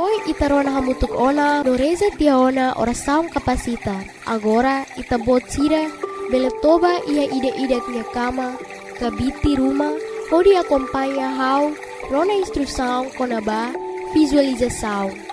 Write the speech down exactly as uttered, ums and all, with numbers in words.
Poi itarona hamutuk ona no reza tia ona ora saung kapasita. Agora ita bot sira bele toba ia ide-ide tia kama kabiti rumah hodi acompanha hau rona instrução konaba visualização.